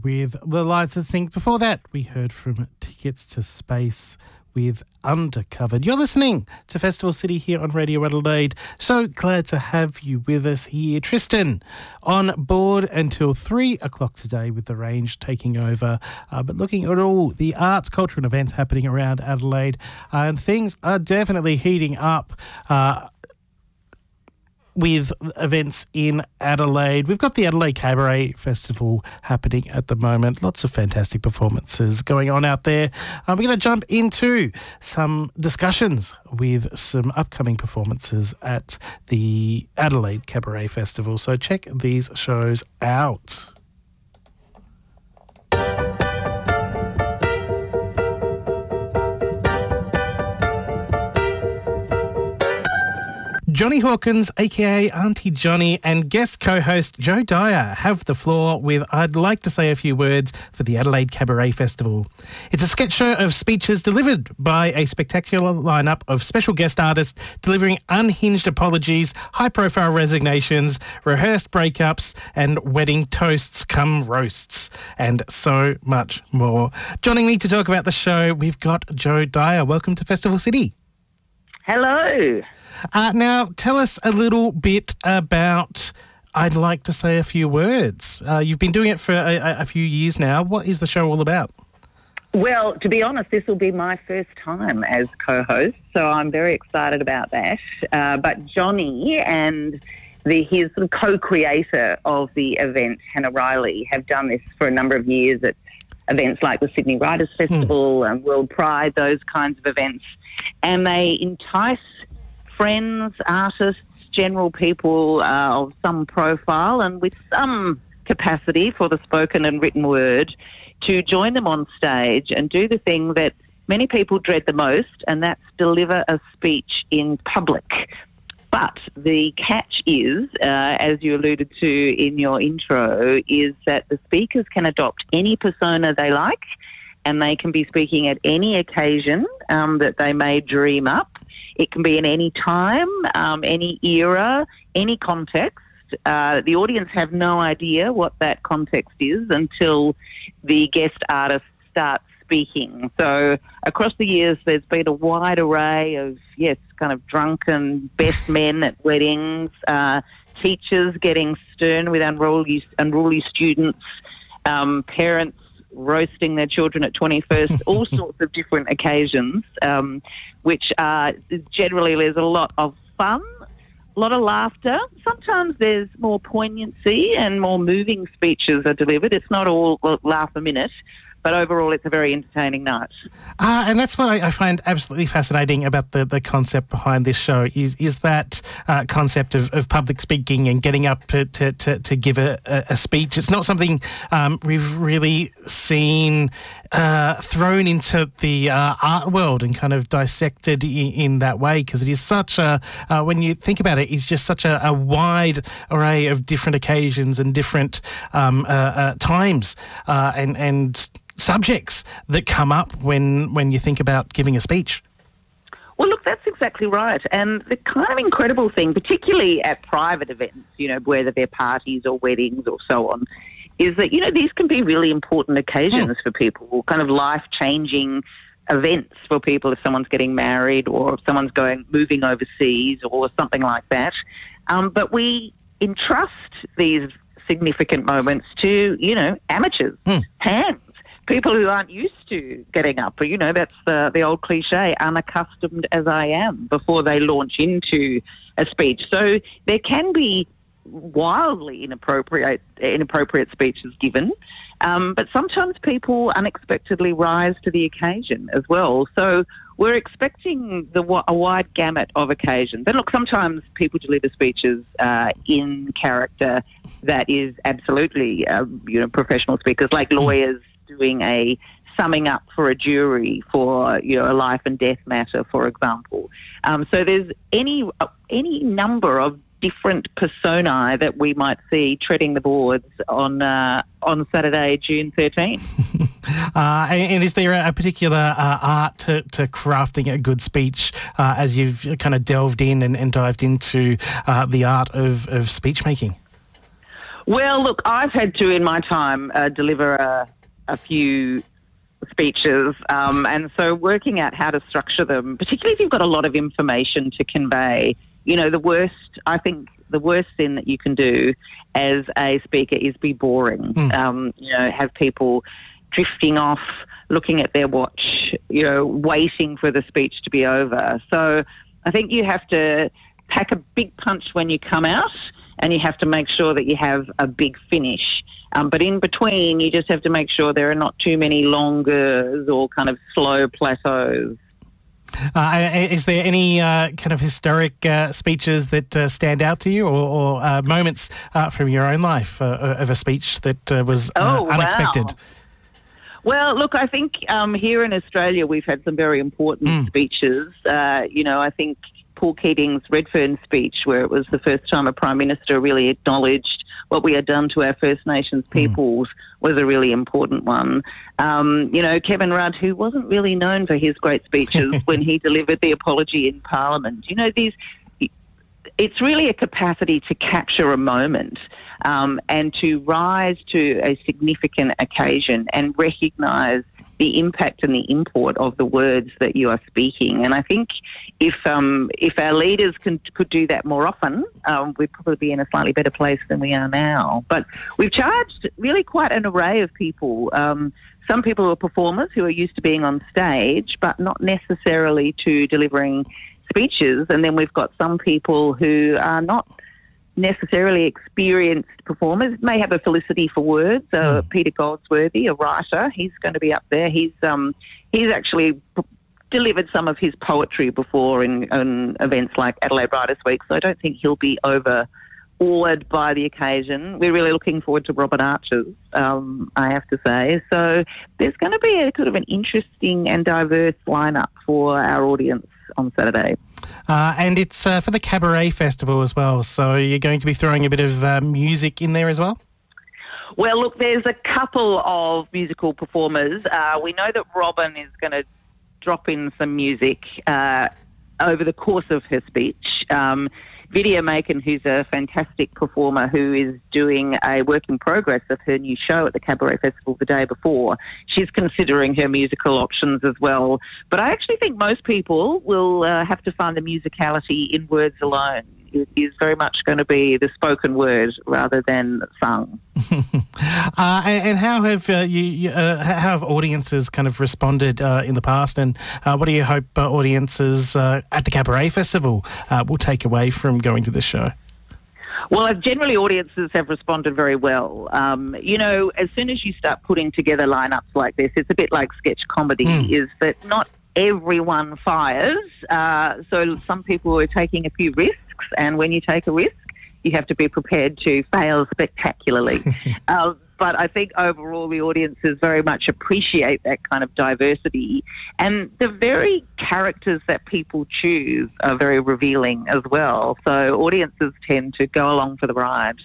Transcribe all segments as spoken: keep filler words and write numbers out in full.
with The Lights and Sync. Before that, we heard from Tickets to Space with Undercovered. You're listening to Festival City here on Radio Adelaide. So glad to have you with us here. Tristan on board until three o'clock today with The Range taking over. Uh, but looking at all the arts, culture and events happening around Adelaide, uh, and things are definitely heating up uh, with events in Adelaide. We've got the Adelaide Cabaret Festival happening at the moment. Lots of fantastic performances going on out there. Uh, we're going to jump into some discussions with some upcoming performances at the Adelaide Cabaret Festival. So check these shows out. Johnny Hawkins, a k a. Auntie Johnny, and guest co-host Joe Dyer have the floor with I'd Like to Say a Few Words for the Adelaide Cabaret Festival. It's a sketch show of speeches delivered by a spectacular lineup of special guest artists delivering unhinged apologies, high-profile resignations, rehearsed breakups, and wedding toasts come roasts, and so much more. Joining me to talk about the show, we've got Joe Dyer. Welcome to Festival City. Hello. Uh, now, tell us a little bit about I'd Like to Say a Few Words. Uh, you've been doing it for a, a few years now. What is the show all about? Well, to be honest, this will be my first time as co-host, so I'm very excited about that. Uh, but Johnny and the his sort of co-creator of the event, Hannah Riley, have done this for a number of years at events like the Sydney Writers' Festival mm. and World Pride, those kinds of events. And they entice friends, artists, general people uh, of some profile and with some capacity for the spoken and written word to join them on stage and do the thing that many people dread the most, and that's deliver a speech in public. But the catch is, uh, as you alluded to in your intro, is that the speakers can adopt any persona they like, and they can be speaking at any occasion um, that they may dream up. It can be in any time, um, any era, any context. Uh, the audience have no idea what that context is until the guest artist starts speaking. So across the years, there's been a wide array of, yes, kind of drunken best men at weddings, uh, teachers getting stern with unruly, unruly students, um, parents roasting their children at twenty-first, all sorts of different occasions, um, which are generally there's a lot of fun, a lot of laughter. Sometimes there's more poignancy and more moving speeches are delivered. It's not all laugh a minute, but overall it's a very entertaining night. Uh, and that's what I, I find absolutely fascinating about the, the concept behind this show is is that uh, concept of, of public speaking and getting up to, to, to, to give a, a speech. It's not something um, we've really seen uh, thrown into the uh, art world and kind of dissected in, in that way, because it is such a, uh, when you think about it, it's just such a, a wide array of different occasions and different um, uh, uh, times uh, and, and subjects that come up when, when you think about giving a speech. Well, look, that's exactly right. And the kind of incredible thing, particularly at private events, you know, whether they're parties or weddings or so on, is that, you know, these can be really important occasions mm. for people, kind of life-changing events for people if someone's getting married or if someone's going moving overseas or something like that. Um, but we entrust these significant moments to, you know, amateurs, mm. hands. People who aren't used to getting up, you know, that's the, the old cliche, unaccustomed as I am, before they launch into a speech. So there can be wildly inappropriate inappropriate speeches given, um, but sometimes people unexpectedly rise to the occasion as well. So we're expecting the a wide gamut of occasions. And look, sometimes people deliver speeches uh, in character that is absolutely, uh, you know, professional speakers, like lawyers doing a summing up for a jury for, you know, a life and death matter, for example. Um, so there's any uh, any number of different personae that we might see treading the boards on uh, on Saturday, June thirteenth. uh, and, and is there a particular uh, art to, to crafting a good speech uh, as you've kind of delved in and, and dived into uh, the art of, of speech making? Well, look, I've had to, in my time, uh, deliver a, a few speeches, um, and so working out how to structure them, particularly if you've got a lot of information to convey, you know, the worst, I think the worst thing that you can do as a speaker is be boring, mm. um, you know, have people drifting off, looking at their watch, you know, waiting for the speech to be over. So I think you have to pack a big punch when you come out, and you have to make sure that you have a big finish. Um, but in between, you just have to make sure there are not too many longers or kind of slow plateaus. Uh, is there any uh, kind of historic uh, speeches that uh, stand out to you, or, or uh, moments uh, from your own life uh, of a speech that uh, was uh, oh, unexpected? Wow. Well, look, I think um, here in Australia we've had some very important mm. speeches. Uh, you know, I think Paul Keating's Redfern speech, where it was the first time a Prime Minister really acknowledged what we had done to our First Nations peoples, mm. was a really important one. Um, you know, Kevin Rudd, who wasn't really known for his great speeches when he delivered the apology in Parliament. You know, these, it's really a capacity to capture a moment um, and to rise to a significant occasion and recognise the impact and the import of the words that you are speaking. And I think if um, if our leaders can, could do that more often, um, we'd probably be in a slightly better place than we are now. But we've charged really quite an array of people. Um, some people are performers who are used to being on stage, but not necessarily to delivering speeches. And then we've got some people who are not necessarily experienced performers, may have a felicity for words. Uh, mm. Peter Goldsworthy, a writer, he's going to be up there. He's um, he's actually p- delivered some of his poetry before in, in events like Adelaide Writers' Week, so I don't think he'll be overawed by the occasion. We're really looking forward to Robert Archer's, um, I have to say. So there's going to be a sort of an interesting and diverse lineup for our audience on Saturday. Uh, and it's uh, for the Cabaret Festival as well, so you're going to be throwing a bit of uh, music in there as well? Well, look, there's a couple of musical performers. Uh, we know that Robin is going to drop in some music uh, over the course of her speech. Um, Vidya Makin, who's a fantastic performer who is doing a work in progress of her new show at the Cabaret Festival the day before, she's considering her musical options as well. But I actually think most people will uh, have to find the musicality in words alone. It is very much going to be the spoken word rather than sung. uh, and, and how have uh, you, you uh, how have audiences kind of responded uh, in the past, and uh, what do you hope uh, audiences uh, at the Cabaret Festival uh, will take away from going to this show? Well, generally audiences have responded very well. Um, you know, as soon as you start putting together lineups like this, it's a bit like sketch comedy, mm. is that not everyone fires. Uh, so some people are taking a few risks, and when you take a risk, you have to be prepared to fail spectacularly. uh, but I think overall the audiences very much appreciate that kind of diversity, and the very characters that people choose are very revealing as well. So audiences tend to go along for the ride.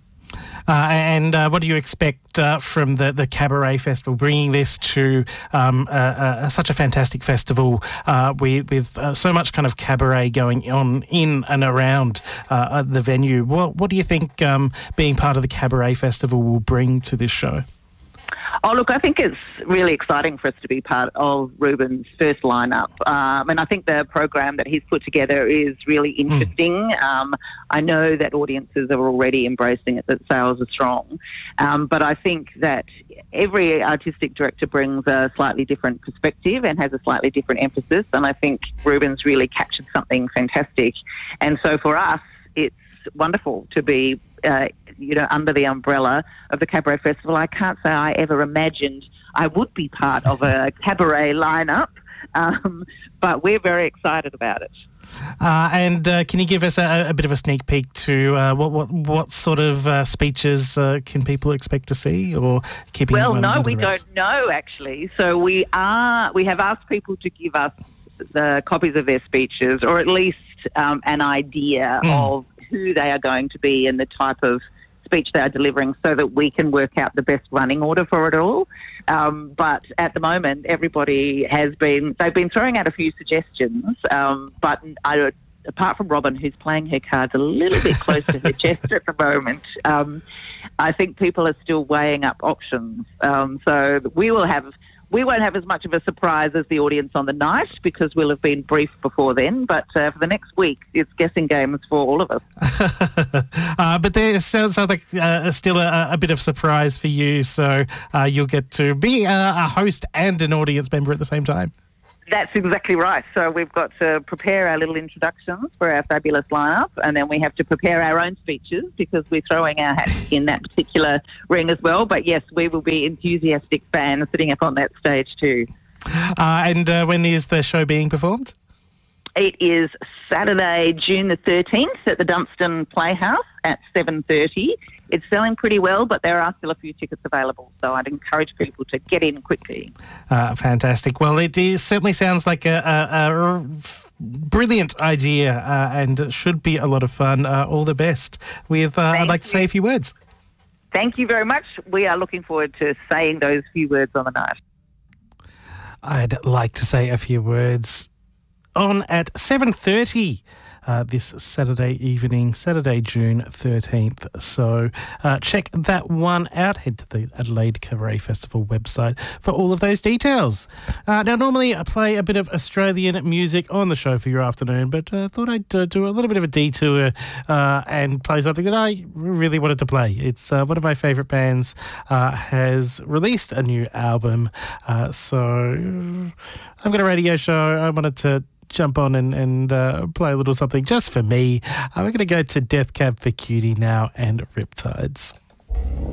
Uh, and uh, what do you expect uh, from the, the Cabaret Festival, bringing this to um, uh, uh, such a fantastic festival uh, with, with uh, so much kind of cabaret going on in and around uh, the venue? What, what do you think um, being part of the Cabaret Festival will bring to this show? Oh, look, I think it's really exciting for us to be part of Ruben's first lineup. Um, and I think the program that he's put together is really interesting. Mm. Um, I know that audiences are already embracing it, that sales are strong. Um, but I think that every artistic director brings a slightly different perspective and has a slightly different emphasis. And I think Ruben's really captured something fantastic. And so for us, it's wonderful to be Uh, you know, under the umbrella of the Cabaret Festival. I can't say I ever imagined I would be part of a cabaret lineup, um, but we're very excited about it. Uh, and uh, can you give us a, a bit of a sneak peek to uh, what, what what sort of uh, speeches uh, can people expect to see, or keeping? Well, no, we don't know actually. So we are we have asked people to give us the copies of their speeches, or at least um, an idea mm. of who they are going to be and the type of speech they are delivering, so that we can work out the best running order for it all. Um, but at the moment, everybody has been, they've been throwing out a few suggestions, um, but I apart from Robin, who's playing her cards a little bit close to her chest at the moment, um, I think people are still weighing up options. Um, so we will have... We won't have as much of a surprise as the audience on the night because we'll have been briefed before then. But uh, for the next week, it's guessing games for all of us. uh, but there sounds like uh, still a, a bit of surprise for you. So uh, you'll get to be a, a host and an audience member at the same time. That's exactly right. So we've got to prepare our little introductions for our fabulous lineup, and then we have to prepare our own speeches because we're throwing our hat in that particular ring as well. But yes, we will be enthusiastic fans sitting up on that stage too. Uh, and uh, when is the show being performed? It is Saturday, June the thirteenth at the Dunstan Playhouse at seven thirty. It's selling pretty well, but there are still a few tickets available, so I'd encourage people to get in quickly. Uh, fantastic. Well, it is, certainly sounds like a, a, a brilliant idea uh, and should be a lot of fun. Uh, all the best. With, uh, I'd like to say a few words. Thank you very much. We are looking forward to saying those few words on the night. I'd like to say a few words on at seven thirty uh, this Saturday evening, Saturday, June thirteenth. So uh, check that one out. Head to the Adelaide Cabaret Festival website for all of those details. Uh, now, normally I play a bit of Australian music on the show for your afternoon, but I uh, thought I'd uh, do a little bit of a detour uh, and play something that I really wanted to play. It's uh, one of my favourite bands uh, has released a new album. Uh, so I've got a radio show. I wanted to jump on and, and uh, play a little something just for me. Uh, we're going to go to Death Cab for Cutie now and Riptides.